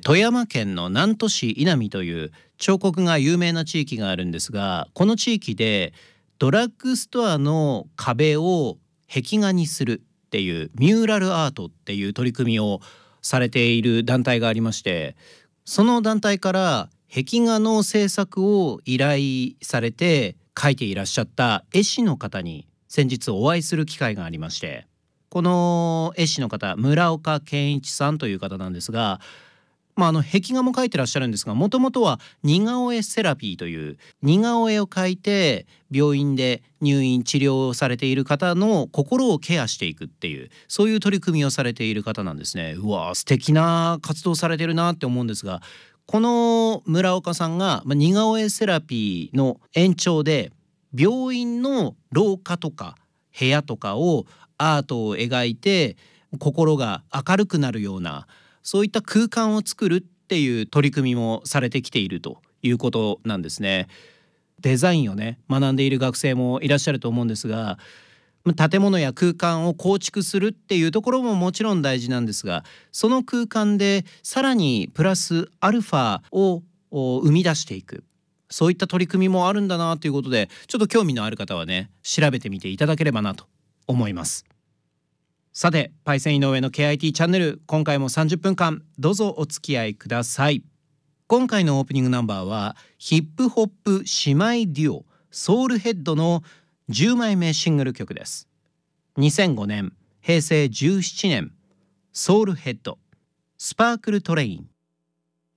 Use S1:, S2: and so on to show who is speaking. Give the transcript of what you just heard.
S1: 富山県の南砺市稲見という彫刻が有名な地域があるんですが、この地域でドラッグストアの壁を壁画にするっていうミューラルアートっていう取り組みをされている団体がありまして、その団体から壁画の制作を依頼されて描いていらっしゃった絵師の方に先日お会いする機会がありまして、この絵師の方、村岡健一さんという方なんですが、壁画も描いてらっしゃるんですが、もともとは似顔絵セラピーという似顔絵を描いて病院で入院治療をされている方の心をケアしていくっていう、そういう取り組みをされている方なんですね。うわー、素敵な活動されてるなって思うんですが、この村岡さんが似顔絵セラピーの延長で病院の廊下とか部屋とかをアートを描いて心が明るくなるような、そういった空間を作るっていう取り組みもされてきているということなんですね。デザインをね学んでいる学生もいらっしゃると思うんですが、建物や空間を構築するっていうところももちろん大事なんですが、その空間でさらにプラスアルファを生み出していく、そういった取り組みもあるんだなということで、ちょっと興味のある方はね調べてみていただければなと思います。さて、パイセン井上の KIT チャンネル、今回も30分間どうぞお付き合いください。今回のオープニングナンバーはヒップホップ姉妹デュオソウルヘッドの10枚目シングル曲です。2005年、平成17年、ソウルヘッドスパークルトレイン。